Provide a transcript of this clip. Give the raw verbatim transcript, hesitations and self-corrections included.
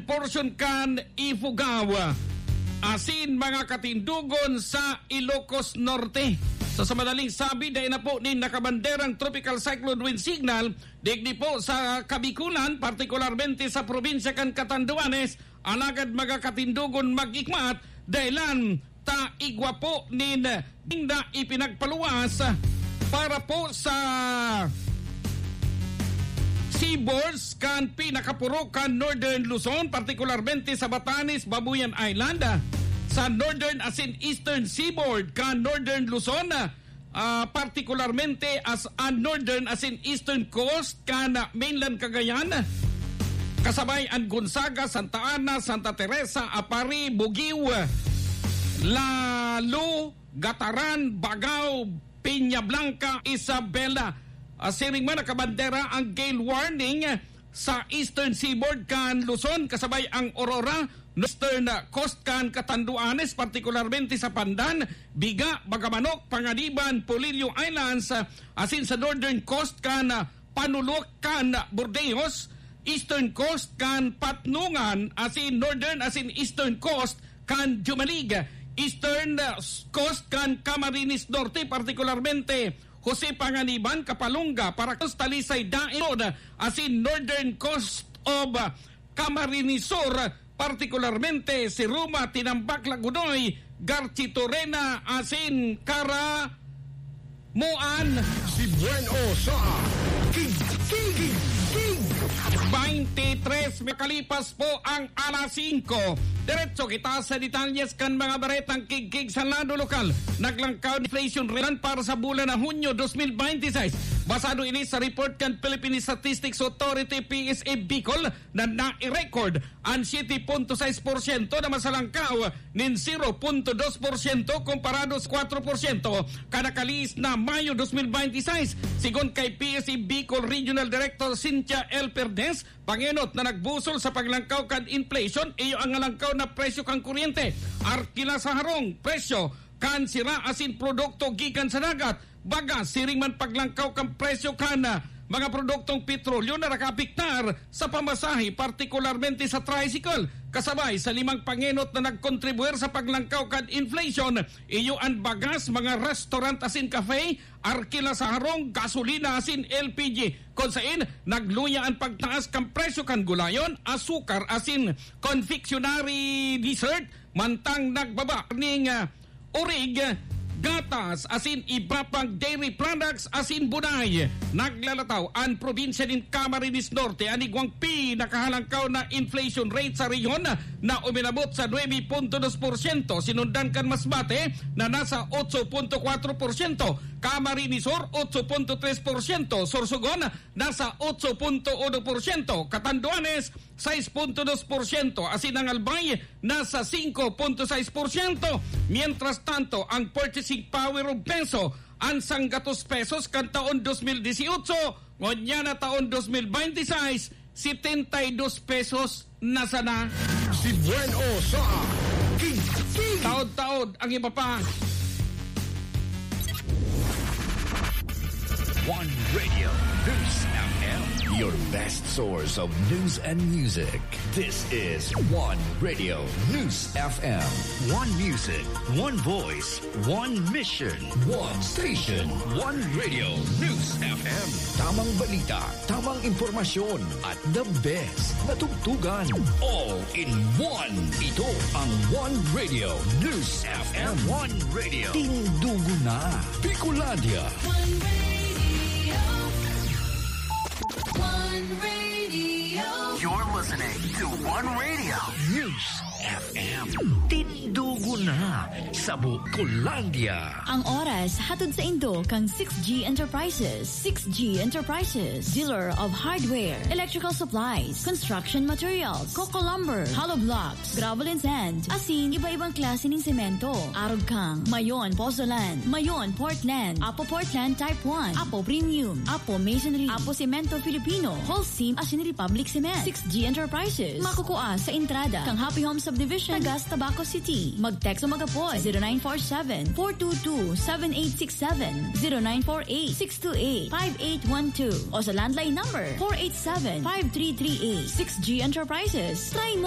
portion kan Ifugao. Asin mga katindugon sa Ilocos Norte. So sa madaling sabi, dahil na po ni nakabanderang tropical cyclone wind signal, digdi po sa Kabikulan, partikularmente sa probinsya kan Catanduanes, alagad mga katindugon mag-ikmat, dahilan ta igwa po ni na ipinagpaluwas para po sa seaboards kan pinakapurukan Northern Luzon, partikularmente sa Batanes, Babuyan Island, sa Northern as in Eastern Seaboard kan Northern Luzon, uh, partikularmente as a Northern as in Eastern Coast kan mainland Cagayan, kasabay ang Gonzaga, Santa Ana, Santa Teresa, Apari, Bugiw, Lalo, Gataran, Bagao, Peña Blanca, Isabela. Uh, siring man nakabandera ang gale warning sa Eastern Seaboard kan Luzon, kasabay ang Aurora, Eastern Coast kan Catanduanes, partikularmente sa Pandan, Biga, Bagamanok, Panganiban, Polillo Islands, uh, asin sa Northern Coast kan uh, Panulok kan Bordeos, Eastern Coast kan Patnungan, asin Northern asin Eastern Coast kan Jumalig, Eastern uh, Coast kan Camarines Norte, partikularmente Jose Panganiban, Kapalunga, Paracos, Talisay, Daerod, asin Northern Coast of Camarines Sur, partikularmente si Ruma, Tinambak, Lagunoy, Garchitorena, asin Kara, Muan, si Bueno sa King King King twenty-tres makalipas po ang alas singko. Diretso kita sa detalyes kan mga baretang kig-kig sa lado lokal. Naglangkaw inflation rate para sa bulan ng Hunyo twenty twenty-six. Basado ini sa report kan Philippine Statistics Authority P S A Bicol na na-record ang seven point six percent na masalangkaw nin zero point two percent komparado sa four percent kadakalis na Mayo twenty twenty-six. Sigon kay P S A Bicol Regional Director Cynthia L. Perdes, pangenot na nagbusol sa paglangkaw kan inflation, iyo ang langkaw na presyo kang kuryente, arkila sa harong presyo kan sira asin produkto gikan sa dagat, baga siring man paglangkaw kan presyo kan mga produktong petrolyo na nakapiktar sa pamasahe, partikularmente sa tricycle. Kasabay sa limang pangenot na nagkontribuer sa paglangkaw kan inflation, iyo ang bagas, mga restaurant asin cafe, arkila sa harong, gasolina asin L P G. Kung saan nagluya ang pagtaas kan presyo kan gulayon, asukar asin confectionery dessert, mantang nagbaba ning uh, urig, gatas, asin iba pang dairy products, asin bunay. Naglalataw ang probinsya ng Camarines Norte anigwang pinakahalangkaw na inflation rate sa rehiyon na uminabot sa nine point two percent. Sinundan kan Masbate na nasa eight point four percent. Camarines Sur eight point three percent. Sorsogon nasa eight point one percent. Catanduanes six point two percent. Asin ang Albay nasa five point six percent. Mientras tanto, ang purchasing power of peso ang sanggatos pesos kan taon twenty eighteen, ngonya na taon twenty twenty-six, seventy-two pesos na sana. Si Bueno sa King King. Taon-taon ang iba pa. One Radio News F M, your best source of news and music. This is One Radio News F M. One music, one voice, one mission, one station, one Radio News F M. Tamang balita, tamang impormasyon, at the best na tugtugan. All in one. Ito ang One Radio News F M. One Radio. Tindugo na. Bicolandia. One Radio. One Radio. You're listening to One Radio News F M. Tindugo na sa Bicolandia. Ang oras hatod sa Indo kang six G Enterprises. six G Enterprises, dealer of hardware, electrical supplies, construction materials, coco lumber, hollow blocks, gravel and sand, asin iba-ibang klase ng semento. Arog kang Mayon Pozzolan, Mayon Portland, Apo Portland Type one, Apo Premium, Apo Masonry, Apo Cemento Filipino, Holcim asin Republic Cement. six G Enterprises, makukuha sa entrada kang Happy Home Subdivision, Tagas, Tabaco City. Mag-text o mag-apoy zero nine four seven, four two two, seven eight six seven, zero nine four eight, six two eight, five eight one two o sa landline number four eight seven, five three three eight. six G Enterprises. Try mo